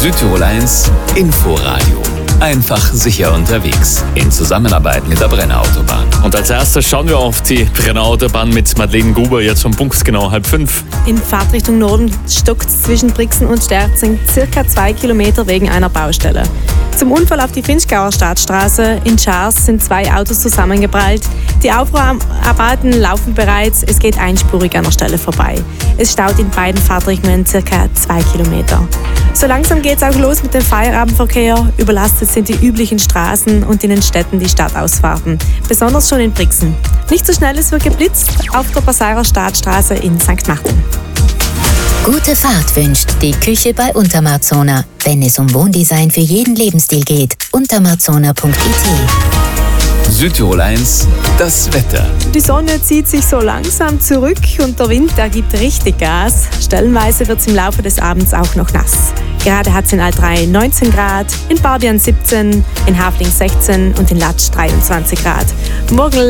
Südtirol 1 Inforadio. Einfach sicher unterwegs. In Zusammenarbeit mit der Brenner Autobahn. Und als erstes schauen wir auf die Brenner Autobahn mit Madeleine Gruber, jetzt schon punktgenau 4:30. In Fahrtrichtung Norden stockt es zwischen Brixen und Sterzing circa 2 Kilometer wegen einer Baustelle. Zum Unfall auf die Vinschgauer Staatsstraße in Schaars sind 2 Autos zusammengeprallt. Die Aufräumarbeiten laufen bereits, es geht einspurig an der Stelle vorbei. Es staut in beiden Fahrtrichtungen circa 2 Kilometer. So langsam geht es auch los mit dem Feierabendverkehr. Überlastet sind die üblichen Straßen und in den Städten die Stadtausfahrten, besonders schon in Brixen. Nicht so schnell, es wird geblitzt auf der Passauer Staatsstraße in St. Martin. Gute Fahrt wünscht die Küche bei Untermarzona. Wenn es um Wohndesign für jeden Lebensstil geht, untermarzona.it. Südtirol 1, das Wetter. Die Sonne zieht sich so langsam zurück und der Wind, der gibt richtig Gas. Stellenweise wird es im Laufe des Abends auch noch nass. Gerade hat es in Alt-Rhein 19 Grad, in Bardian 17, in Hafling 16 und in Latsch 23 Grad. Morgen